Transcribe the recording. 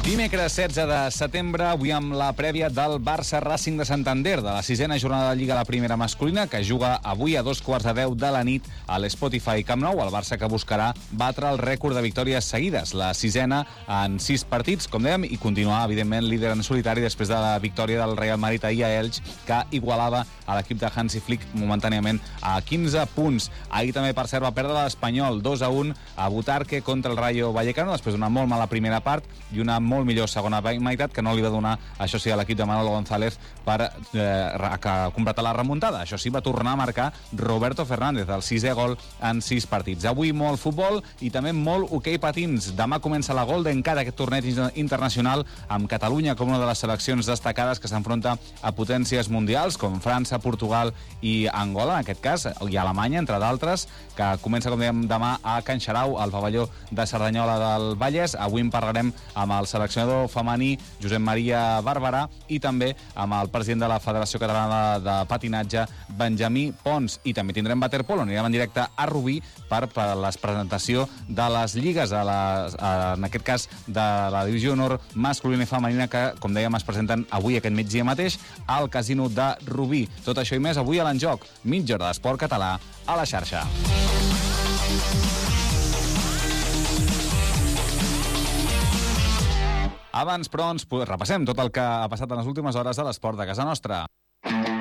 Dimecres 16 de setembre, avui amb la prèvia del Barça Racing de Santander, de la 6a jornada de Lliga, la primera masculina, que juga avui a 2:15 de la nit a l'Spotify Camp Nou. El Barça que buscarà batre el rècord de victòries seguides, la 6a en 6 partits, com dèiem, i continuar, evidentment, líder en solitari després de la victòria del Real Madrid ahir a Elx, que igualava a l'equip de Hansi Flick momentàniament a 15 punts. Ahir també, per cert, va perdre l'Espanyol 2-1 a Butarque contra el Rayo Vallecano, després d'una molt mala primera part i una molt millor segona meitat, que no li va donar, això sí, a l'equip de Manolo González per completar la remuntada. Això sí, va tornar a marcar Roberto Fernández, el 6è gol en 6 partits. Avui molt futbol i també molt hoquei patins. Demà comença la Golden Cat, aquest torneig internacional, amb Catalunya com una de les seleccions destacades que s'enfronta a potències mundials com França, Portugal i Angola, en aquest cas, i Alemanya, entre d'altres, que comença, com dèiem, demà a Can Xarau, al pavelló de Cerdanyola del Vallès. Avui en parlarem amb el seleccionador femení Josep Maria Barberà i també amb el president de la Federació Catalana de Patinatge, Benjamí Pons. I també tindrem waterpolo, anirem en directe a Rubí per la presentació de les lligues, en aquest cas de la divisió honor masculina i femenina, que, com dèiem, es presenten avui aquest migdia mateix al casino de Rubí. Tot això i més avui a l'Enjoc, mitja hora d'esport català a la xarxa. Abans, però, repassem tot el que ha passat en les últimes hores a l'esport de casa nostra.